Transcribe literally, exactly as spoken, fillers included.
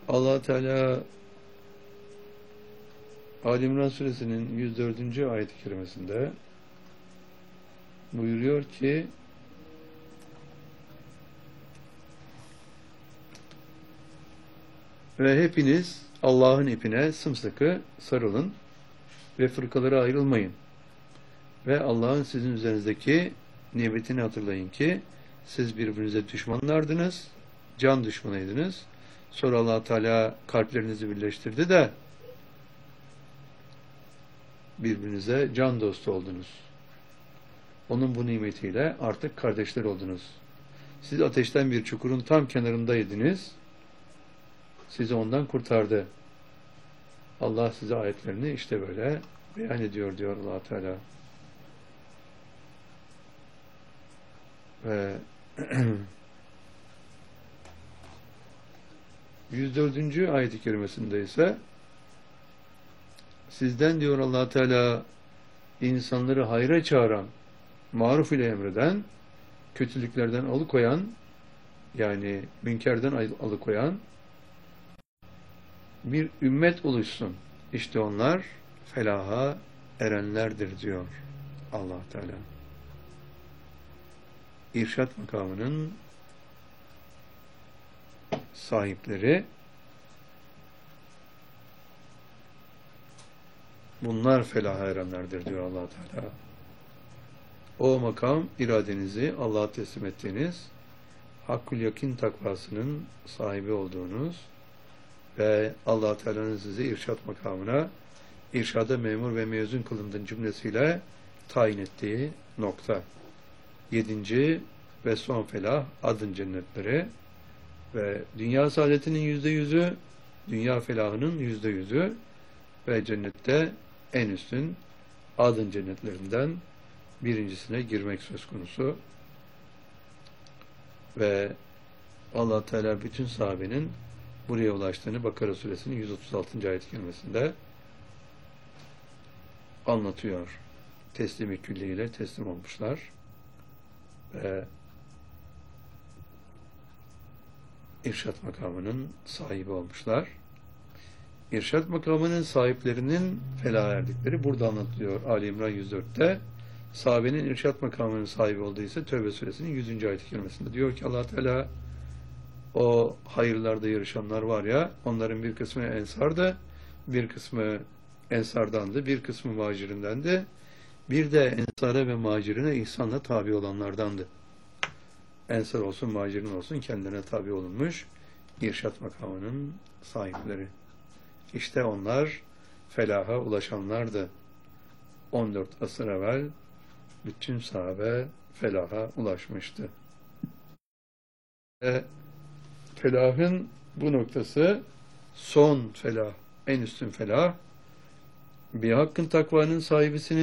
Allah Teala Ali İmran Suresinin yüz dördüncü ayet-i kerimesinde buyuruyor ki ve hepiniz Allah'ın ipine sımsıkı sarılın ve fırkalara ayrılmayın. Ve Allah'ın sizin üzerinizdeki nimetini hatırlayın ki siz birbirinize düşmanlardınız, can düşmanıydınız. Sonra Allah Teala kalplerinizi birleştirdi de birbirinize can dostu oldunuz. Onun bu nimetiyle artık kardeşler oldunuz. Siz ateşten bir çukurun tam kenarındaydınız. Sizi ondan kurtardı. Allah size ayetlerini işte böyle beyan ediyor diyor Allah Teala. Ve yüz dördüncü ayet-i kerimesinde ise sizden diyor Allah Teala insanları hayra çağıran, maruf ile emreden, kötülüklerden alıkoyan, yani münkerden alıkoyan bir ümmet oluşsun. İşte onlar felaha erenlerdir diyor Allah Teala. İrşad makamının sahipleri bunlar felaha erenlerdir diyor Allah Teala. O makam iradenizi Allah'a teslim ettiğiniz, hakkul yakin takvasının sahibi olduğunuz ve Allah Teala'nın sizi irşad makamına, irşada memur ve mezun kılındığın cümlesiyle tayin ettiği nokta. Yedinci ve son felah adın cennetleri ve dünya saadetinin yüzde yüzü, dünya felahının yüzde yüzü ve cennette en üstün adın cennetlerinden birincisine girmek söz konusu. Ve Allah Teala bütün sahabenin buraya ulaştığını Bakara suresinin yüz otuz altıncı ayet-i kerimesinde anlatıyor. Teslim-i külliyle teslim olmuşlar ve irşad makamının sahibi olmuşlar. İrşad makamının sahiplerinin felah erdikleri burada anlatılıyor. Ali İmran yüz dörtte sahabenin irşad makamının sahibi olduğu ise Tevbe suresinin yüzüncü ayet-i kerimesinde diyor ki Allah Teala o hayırlarda yarışanlar var ya, onların bir kısmı ensardı, bir kısmı ensardandı, bir kısmı muhacirindendi, bir de ensara ve muhacirine ihsanla tabi olanlardandı. Ensar olsun, muhacirin olsun kendilerine tabi olunmuş irşad makamının sahipleri. İşte onlar felaha ulaşanlardı. on dört asır evvel bütün sahabe felaha ulaşmıştı. Ve felahın bu noktası son felah, en üstün felah, bir hakkın takvanın sahibisinin